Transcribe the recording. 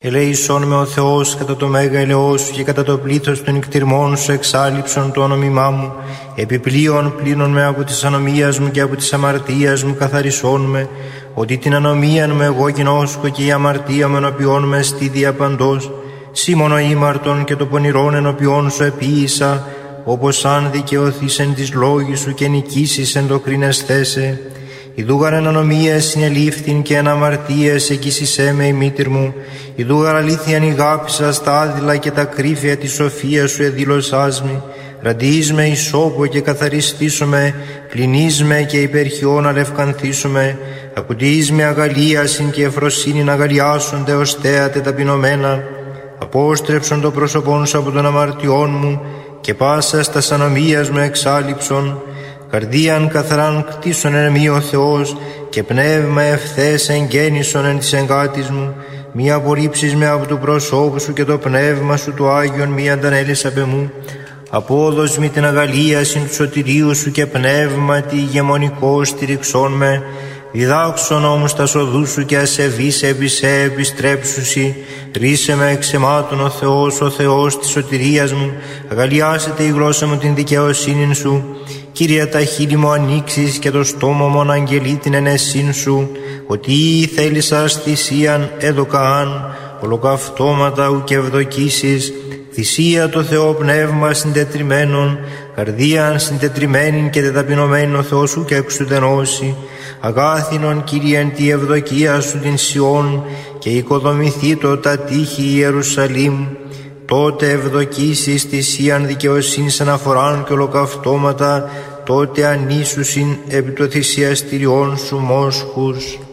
Ελέησόν με ο Θεός κατά το μέγα ελαιό σου και κατά το πλήθος των νικτυρμών σου εξάλληψον το όνομά μου. Επιπλέον πλύνον με από της ανομίας μου και από της αμαρτίας μου καθαρισόν με, ότι την ανομίαν μου εγώ γινώσκω και η αμαρτία μου ενωπιών με στη διαπαντός. Σήμωνο ήμαρτον και το πονηρόν ενωπιών σου επίησα, όπως αν δικαιωθείς εν της λόγης σου και νικήσεις εν το κρίνεσθέσαι. Ιδούγαρ εν ανομίες συνελήφθην και εν αμαρτίες εκείσισέ με η μήτηρ μου. Ιδούγαρ αλήθειαν ηγάπησα στα άδειλα και τα κρύφια της σοφίας σου εδήλωσάς μη. Ραντιείς με ισόπο και καθαριστήσομαι, πλυνείς με και υπερχιών αλευκανθήσομαι. Ακουτιείς με αγαλίασιν και εφροσύνην αγαλιάσονται ως θέατε ταπεινωμένα. Απόστρεψον το πρόσωπόν σου από των αμαρτιών μου και πάσα στας ανομίας μου εξάλληψον. Καρδίαν καθαράν κτίσον εν μη ο Θεός και πνεύμα ευθές εγγέννησον εν της εγκάτης μου. Μη απορρίψεις με από του προσώπου σου και το πνεύμα σου του Άγιον μη αντανέλεις απ' εμού. Απόδος μη την αγαλίασιν του σωτηρίου σου και πνεύματι ηγεμονικό στηριξών με. Διδάξον όμως τα σοδού σου και ασεβείς επί σε επιστρέψουσι. Ρίσε με εξ εμάτων ο Θεός της σωτηρίας μου. Αγαλιάσετε η γλώσσα μου την δικαιοσύνην σου. Κύριε, τα χείλη μου ανοίξεις και το στόμα μου αναγγελεί την ενεσύν σου. Ότι θέλησας θυσίαν έδωκαάν, ολοκαυτώματα ου και ευδοκίσεις. Θυσία το Θεό πνεύμα συντετριμένον, καρδίαν συντετριμένην και τεταπεινωμένην ο Θεός σου και εξουδενώσει. Αγάθινον Κύριε εν τη ευδοκία σου την Σιών και οικοδομηθήτω τα τείχη Ιερουσαλήμ. Τότε ευδοκίσεις θυσίαν δικαιοσύνης αναφοράν και ολοκαυτώματα, τότε ανήσουσιν επί το θυσιαστηριών σου μόσχους.